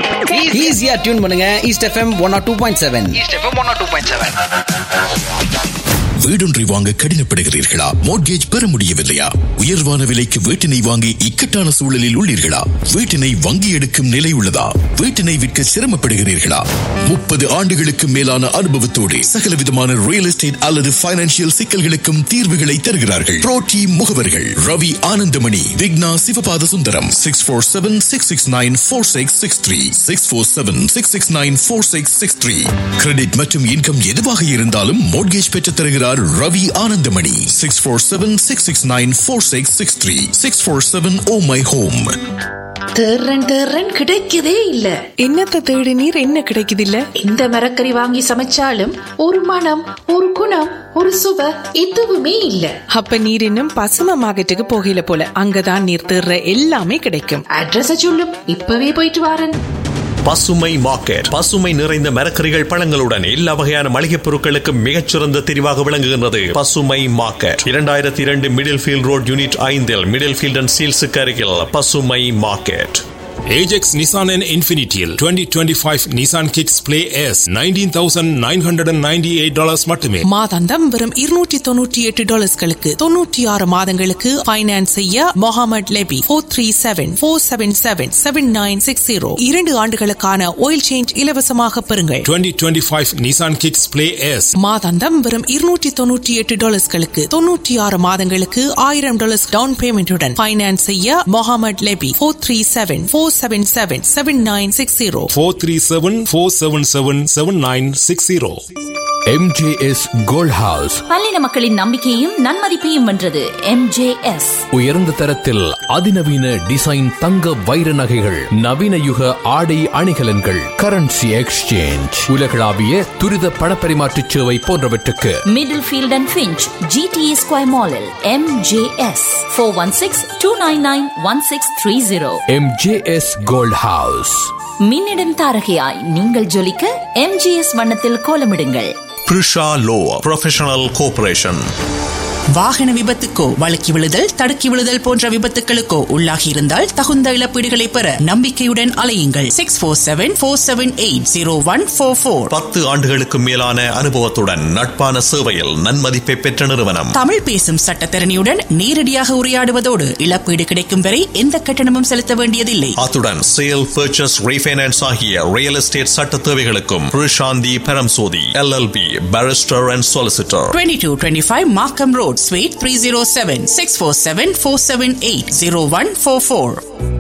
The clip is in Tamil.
ஈஸியா டியூன் பண்ணுங்க ஈஸ்ட் எஃப்எம் 102.7. East FM 102.7. வீடொன்றை வாங்க கடினப்படுகிறீர்களா? மோட்கேஜ் பெற முடியவில்லையா? உயர்வான விலைக்கு வீட்டினை வாங்கி இக்கட்டான சூழலில் உள்ளீர்களா? வீட்டினை வங்கி எடுக்கும் நிலை உள்ளதா? வீட்டினை விற்க சிரமப்படுகிறீர்களா? 30 ஆண்டுகளுக்கு மேலான அனுபவத்தோடு சகலவிதமான ரியல் எஸ்டேட் அல்லது பைனான்சியல் சிக்கல்களுக்கும் தீர்வுகளை தருகிறார்கள். புரோட்டி முகவர்கள் ரவி ஆனந்தமணி, விக்னா சிவபாத சுந்தரம். 647-669-4663 647-669-4663. கிரெடிட் மற்றும் இன்கம் எதுவாக இருந்தாலும் மோட்கேஜ் பெற்று தருகிறார் Ravi Ananthamani. 647-669-4663 647 Oh My Home. தேர்றன் கிடைக்கதே இல்ல. என்னத்த தேடி நீர் என்ன கிடைக்குது இல்ல? இந்த மரக்கறி வாங்கி சமைச்சாலும் ஒரு மனம், ஒரு குணம், ஒரு சுவை எதுவுமே இல்ல. அப்ப நீர் இன்னும் பசும மார்க்கெட்டுக்கு போகல போல. அங்கதான் நீர் தேர்ற எல்லாமே கிடைக்கும். அட்ரஸ் சொல்லும், இப்பவே போயிட்டு வாரன். பசுமை மார்க்கெட், பசுமை நிறைந்த மரக்கறிகள் பழங்களுடன் எல்லா வகையான மளிகைப் பொருட்களுக்கு மிகச்சிறந்த தெரிவாக விளங்குகின்றது. பசுமை market 2002 middle field road unit 5 middle field and சீல்ஸுக்கு அருகில் பசுமை market. Ajax Nissan and Infinitial 2025 Nissan Kicks Play S $19,998 மட்டுமே. மாதாந்தம் வெறும் $298 96 மாதங்களுக்கு ஃபைனான்ஸ் செய்ய முகமது லெபி 437-477-7960. 2 ஆண்டுகளுக்கான ஆயில் சேஞ்ச் இலவசமாக பெறுங்கள். 2025 Nissan Kicks Play S மாதாந்தம் வெறும் $298 96 மாதங்களுக்கு $1000 டவுன் பேமெண்ட்டுடன் ஃபைனான்ஸ் செய்ய Mohammed Lebbe 437-477-7960 437-477-7960. MJS Gold House பல்லின மக்களின் நம்பிக்கையும் நன்மதிப்பையும் வென்றது. MJS உயர்ந்த தரத்தில் அதிநவீன டிசைன் தங்க வைர நகைகள், நவீன யுக ஆடை அணிகலன்கள், கரன்சி எக்ஸ்சேஞ்ச், உலகளாவிய துரித பணப்பரிமாற்ற சேவை போன்றவற்றுக்கு middle field and Finch GTA square மாலில் MJS 416-299-1630. MJS Gold House. மின்னிடம் தாரகையாய் நீங்கள் ஜொலிக்க MJS வண்ணத்தில் கோலமிடுங்கள். Prisha low professional cooperation. வாகன விபத்துக்கோ, வழுக்கி விழுதல், தடுக்கி விழுதல் போன்ற விபத்துகளுக்கோ உள்ளாகி இருந்தால் தகுந்த இழப்பீடுகளை பெற நம்பிக்கையுடன் அலையுங்கள். 647-478-0144. 10 ஆண்டுகளுக்கு மேலான அனுபவத்துடன் நட்பான சேவையில் நன்மதிப்பை பெற்ற நிறுவனம். தமிழ் பேசும் சட்டத்தரணியுடன் நேரடியாக உரையாடுவதோடு இழப்பீடு கிடைக்கும் வரை எந்த கட்டணமும் செலுத்த வேண்டியதில்லை. அத்துடன் சேல், பர்ச்சேஸ், ரீஃபைனான்ஸ் ஆகிய ரியல் எஸ்டேட் சட்ட தேவைகளுக்கும் Prasanthi Paramsothy LLB barrister and solicitor. 2225 Markham Road, Suite 307, 647-478-0144.